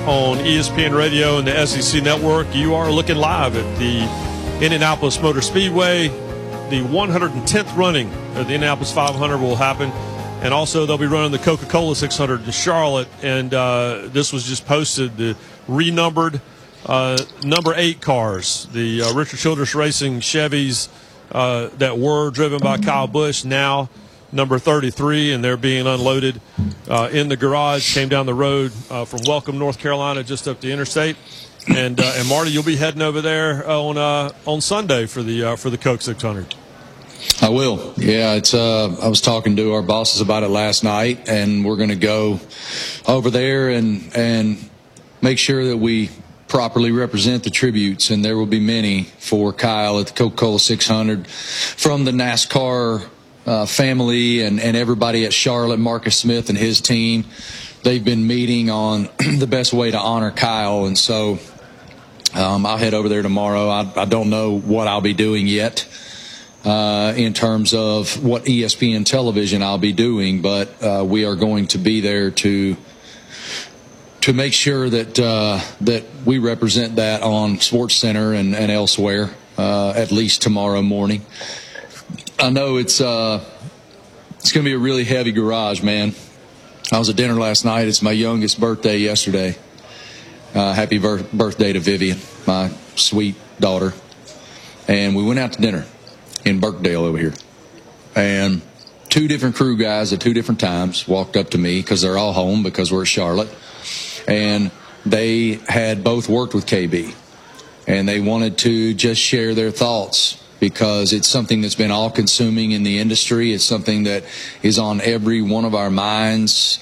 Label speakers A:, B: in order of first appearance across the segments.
A: on ESPN Radio and the SEC Network. You are looking live at the Indianapolis Motor Speedway. The 110th running of the Indianapolis 500 will happen. And also they'll be running the Coca-Cola 600 in Charlotte. And this was just posted, the renumbered number 8 cars, the Richard Childress Racing Chevys that were driven by Kyle Busch, now number 33, and they're being unloaded in the garage. Came down the road from Welcome, North Carolina, just up the interstate. And Marty, you'll be heading over there on Sunday for the Coke 600.
B: I will. Yeah, it's. I was talking to our bosses about it last night, and we're going to go over there and make sure that we properly represent the tributes, and there will be many for Kyle at the Coca-Cola 600 from the NASCAR family and everybody at Charlotte, Marcus Smith and his team. They've been meeting on the best way to honor Kyle, and so I'll head over there tomorrow. I don't know what I'll be doing yet in terms of what ESPN television I'll be doing, but we are going to be there to make sure that we represent that on SportsCenter and elsewhere, at least tomorrow morning. I know it's going to be a really heavy garage, man. I was at dinner last night. It's my youngest birthday yesterday. Happy birthday to Vivian, my sweet daughter. And we went out to dinner in Birkdale over here. And 2 different crew guys at 2 different times walked up to me because they're all home because we're at Charlotte. And they had both worked with KB. And they wanted to just share their thoughts, because it's something that's been all-consuming in the industry. It's something that is on every one of our minds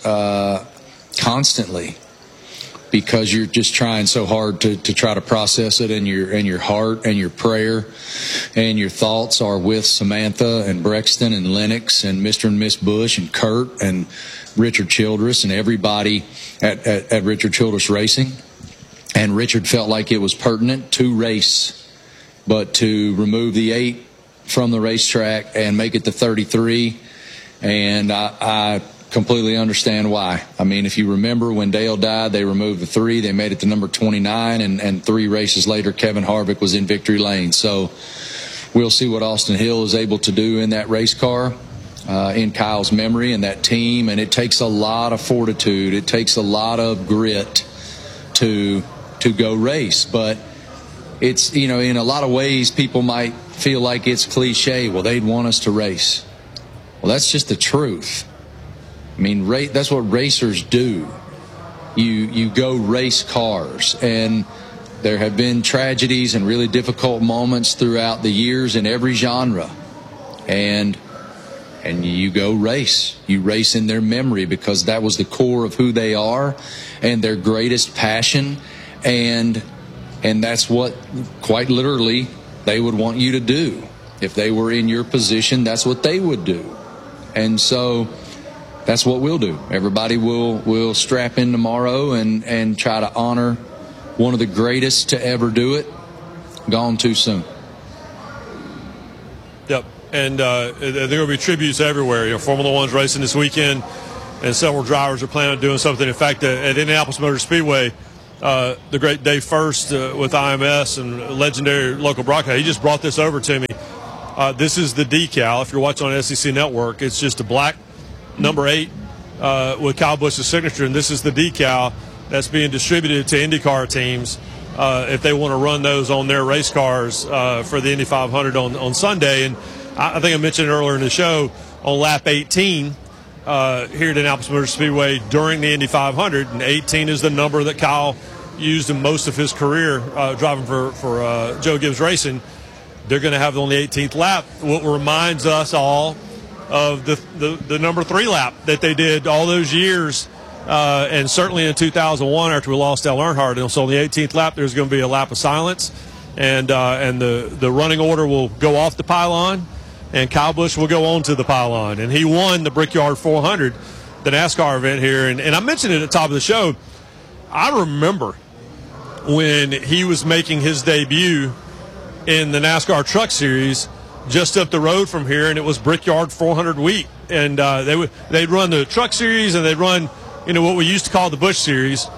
B: constantly, because you're just trying so hard to try to process it in your heart, and your prayer and your thoughts are with Samantha and Brexton and Lennox and Mr. and Miss Bush and Kurt and Richard Childress and everybody at Richard Childress Racing. And Richard felt like it was pertinent to race, but to remove the 8 from the racetrack and make it the 33, and I completely understand why. I mean, if you remember when Dale died, they removed the 3, they made it to number 29, and 3 races later, Kevin Harvick was in victory lane. So we'll see what Austin Hill is able to do in that race car, in Kyle's memory and that team, and it takes a lot of fortitude. It takes a lot of grit to go race, but it's, in a lot of ways, people might feel like it's cliche. Well, they'd want us to race. Well, that's just the truth. I mean, that's what racers do. You go race cars, and there have been tragedies and really difficult moments throughout the years in every genre. And you go race. You race in their memory, because that was the core of who they are and their greatest passion. And that's what, quite literally, they would want you to do. If they were in your position, that's what they would do. And so that's what we'll do. Everybody will strap in tomorrow and try to honor one of the greatest to ever do it, gone too soon.
A: Yep. And there will be tributes everywhere. Formula One's racing this weekend, and several drivers are planning on doing something. In fact, at Indianapolis Motor Speedway, the great Dave First with IMS and legendary local broadcast, he just brought this over to me. This is the decal. If you're watching on SEC Network, it's just a black number 8 with Kyle Busch's signature, and this is the decal that's being distributed to IndyCar teams if they want to run those on their race cars for the Indy 500 on Sunday. And I think I mentioned earlier in the show, on lap 18 here at Indianapolis Motor Speedway during the Indy 500, and 18 is the number that Kyle used in most of his career driving for Joe Gibbs Racing. They're going to have it on the 18th lap, what reminds us all of the number 3 lap that they did all those years, and certainly in 2001 after we lost Dale Earnhardt. And so on the 18th lap, there's going to be a lap of silence, and the running order will go off the pylon, and Kyle Busch will go on to the pylon. And he won the Brickyard 400, the NASCAR event here. And I mentioned it at the top of the show. I remember when he was making his debut in the NASCAR Truck Series just up the road from here, and it was Brickyard 400 week. And they'd run the Truck Series, and they'd run, what we used to call the Busch Series.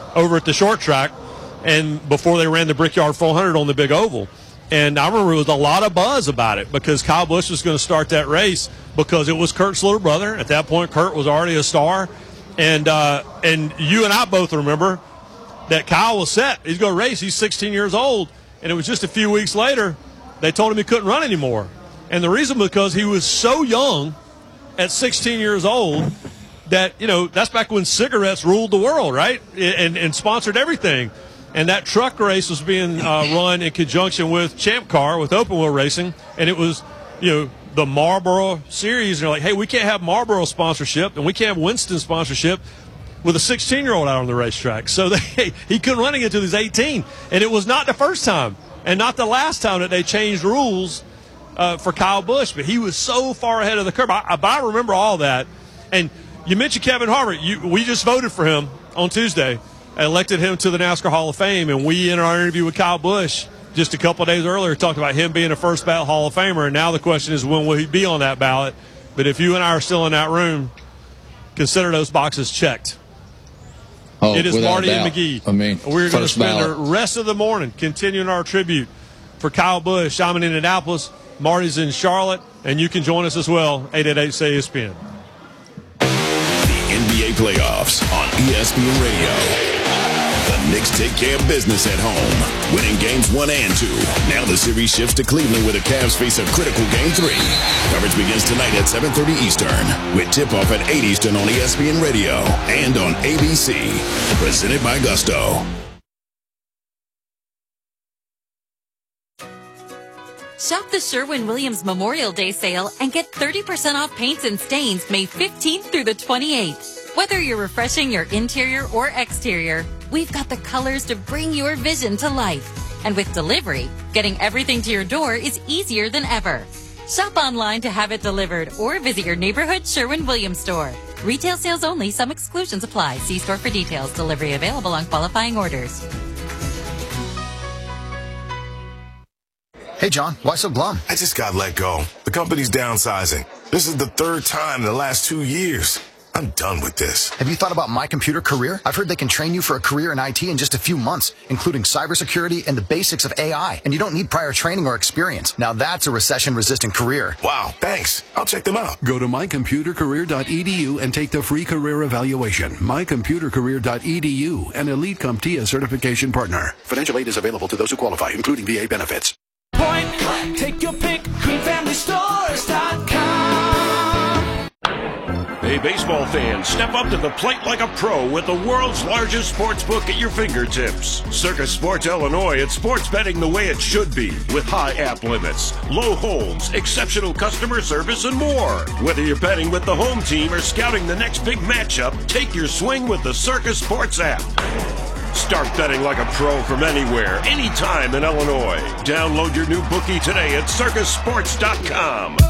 A: over at the short track, and before they ran the Brickyard 400 on the big oval. And I remember there was a lot of buzz about it because Kyle Busch was going to start that race because it was Kurt's little brother. At that point, Kurt was already a star. And you and I both remember that Kyle was set. He's going to race. He's 16 years old. And it was just a few weeks later, they told him he couldn't run anymore. And the reason because he was so young at 16 years old that, that's back when cigarettes ruled the world, right? And sponsored everything. And that truck race was being run in conjunction with Champ Car, with open wheel racing. And it was, the Marlboro series. And they're like, hey, we can't have Marlboro sponsorship and we can't have Winston sponsorship with a 16-year-old out on the racetrack. So he couldn't run it until he was 18. And it was not the first time and not the last time that they changed rules for Kyle Busch. But he was so far ahead of the curve. I remember all that. And you mentioned Kevin Harvick. We just voted for him on Tuesday. Elected him to the NASCAR Hall of Fame, and we, in our interview with Kyle Busch just a couple of days earlier, talked about him being a first ballot Hall of Famer, and now the question is when will he be on that ballot? But if you and I are still in that room, consider those boxes checked. It is Marty and McGee. We're going to spend the rest of the morning continuing our tribute for Kyle Busch. I'm in Indianapolis, Marty's in Charlotte, and you can join us as well, 888-SAY-ESPN.
C: The NBA playoffs on ESPN Radio. The Knicks take care of business at home, winning games 1 and 2. Now the series shifts to Cleveland where the Cavs face a critical game 3. Coverage begins tonight at 7:30 Eastern with tip-off at 8 Eastern on ESPN Radio and on ABC. Presented by Gusto.
D: Shop the Sherwin-Williams Memorial Day sale and get 30% off paints and stains May 15th through the 28th. Whether you're refreshing your interior or exterior, we've got the colors to bring your vision to life. And with delivery, getting everything to your door is easier than ever. Shop online to have it delivered or visit your neighborhood Sherwin-Williams store. Retail sales only. Some exclusions apply. See store for details. Delivery available on qualifying orders.
E: Hey, John, why so glum?
F: I just got let go. The company's downsizing. This is the 3rd time in the last 2 years. I'm done with this.
E: Have you thought about My Computer Career? I've heard they can train you for a career in IT in just a few months, including cybersecurity and the basics of AI. And you don't need prior training or experience. Now that's a recession-resistant career.
F: Wow, thanks. I'll check them out.
G: Go to mycomputercareer.edu and take the free career evaluation. Mycomputercareer.edu, an Elite CompTIA certification partner. Financial aid is available to those who qualify, including VA benefits.
H: Point, take your pick, greenfamilystores.com.
I: Hey, baseball fans, step up to the plate like a pro with the world's largest sports book at your fingertips. Circus Sports Illinois, it's sports betting the way it should be, with high app limits, low holds, exceptional customer service, and more. Whether you're betting with the home team or scouting the next big matchup, take your swing with the Circus Sports app. Start betting like a pro from anywhere, anytime in Illinois. Download your new bookie today at circusports.com.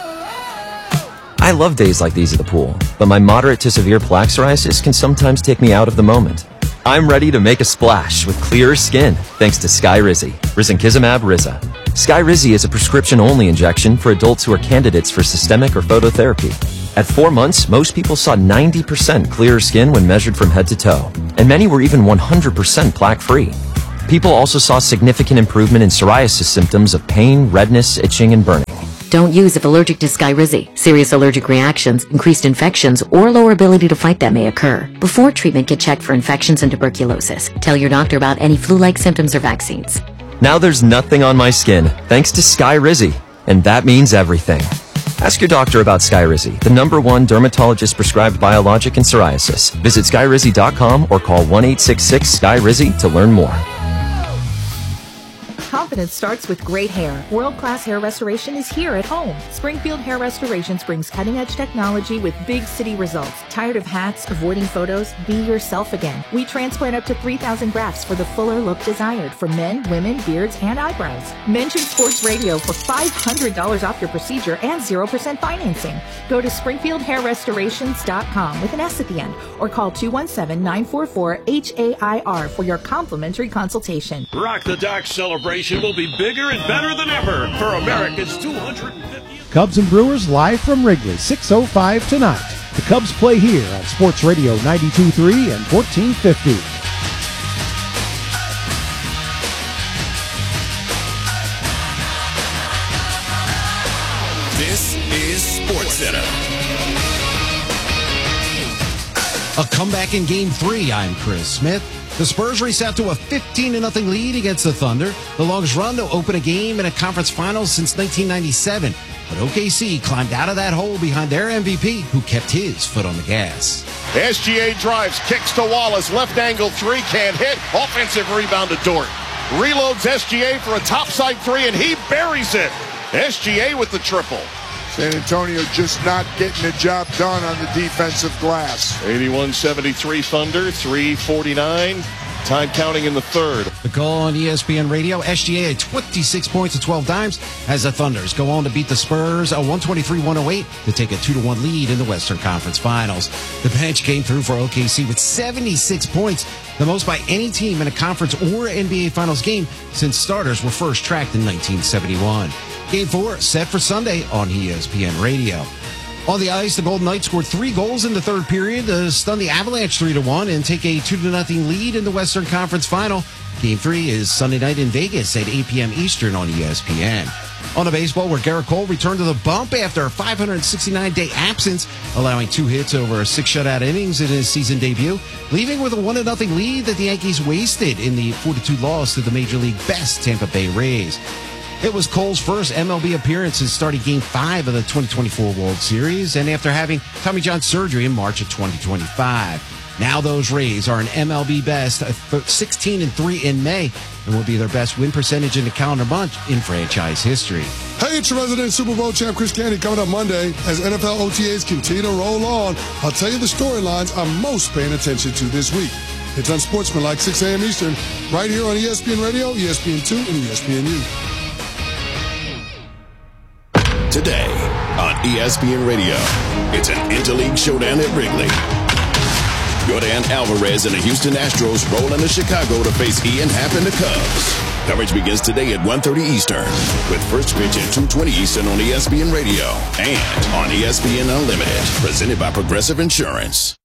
J: I love days like these at the pool, but my moderate to severe plaque psoriasis can sometimes take me out of the moment. I'm ready to make a splash with clearer skin thanks to Skyrizi, risankizumab Riza. Skyrizi is a prescription-only injection for adults who are candidates for systemic or phototherapy. At 4 months, most people saw 90% clearer skin when measured from head to toe, and many were even 100% plaque-free. People also saw significant improvement in psoriasis symptoms of pain, redness, itching, and burning.
K: Don't use if allergic to Skyrizi. Serious allergic reactions, increased infections, or lower ability to fight them may occur. Before treatment, get checked for infections and tuberculosis. Tell your doctor about any flu-like symptoms or vaccines.
J: Now there's nothing on my skin, thanks to Skyrizi, and that means everything. Ask your doctor about Skyrizi, the #1 dermatologist-prescribed biologic in psoriasis. Visit Skyrizi.com or call 1-866-SKY-RIZI to learn more.
L: Confidence starts with great hair. World-class hair restoration is here at home. Springfield Hair Restorations brings cutting-edge technology with big city results. Tired of hats, avoiding photos? Be yourself again. We transplant up to 3,000 grafts for the fuller look desired for men, women, beards, and eyebrows. Mention Sports Radio for $500 off your procedure and 0% financing. Go to SpringfieldHairRestorations.com with an S at the end or call 217-944-HAIR for your complimentary consultation.
I: Rock the Dock celebration will be bigger and better than ever for America's 250th.
M: Cubs and Brewers live from Wrigley, 6:05 tonight. The Cubs play here on Sports Radio 92.3 and 1450.
C: Sports Center.
N: A comeback in Game 3. I'm Chris Smith. The Spurs reset to a 15-0 lead against the Thunder, the longest run to open a game in a conference finals since 1997. But OKC climbed out of that hole behind their MVP, who kept his foot on the gas.
O: SGA drives, kicks to Wallace, left angle three, can't hit. Offensive rebound to Dort. Reloads SGA for a topside three, and he buries it. SGA with the triple.
P: San Antonio just not getting the job done on the defensive glass.
O: 81-73 Thunder, 3:49. Time counting in the third.
N: The call on ESPN Radio, SGA at 26 points and 12 dimes as the Thunders go on to beat the Spurs a 123-108 to take a 2-1 lead in the Western Conference Finals. The bench came through for OKC with 76 points, the most by any team in a conference or NBA Finals game since starters were first tracked in 1971. Game 4 set for Sunday on ESPN Radio. On the ice, the Golden Knights scored 3 goals in the third period to stun the Avalanche 3-1 and take a 2-0 lead in the Western Conference Final. Game 3 is Sunday night in Vegas at 8 p.m. Eastern on ESPN. On the baseball, where Garrett Cole returned to the bump after a 569-day absence, allowing 2 hits over 6 shutout innings in his season debut, leaving with a 1-0 lead that the Yankees wasted in the 4-2 loss to the Major League best Tampa Bay Rays. It was Cole's first MLB appearance since starting Game 5 of the 2024 World Series and after having Tommy John surgery in March of 2025. Now those Rays are an MLB best 16-3 in May and will be their best win percentage in the calendar month in franchise history.
Q: Hey, it's your resident Super Bowl champ Chris Canty coming up Monday as NFL OTAs continue to roll on. I'll tell you the storylines I'm most paying attention to this week. It's Unsportsmanlike 6 a.m. Eastern, right here on ESPN Radio, ESPN2, and ESPNU.
C: Today on ESPN Radio, it's an interleague showdown at Wrigley. Yordan Alvarez and the Houston Astros roll into Chicago to face Ian Happ and the Cubs. Coverage begins today at 1:30 Eastern, with first pitch at 2:20 Eastern on ESPN Radio and on ESPN Unlimited, presented by Progressive Insurance.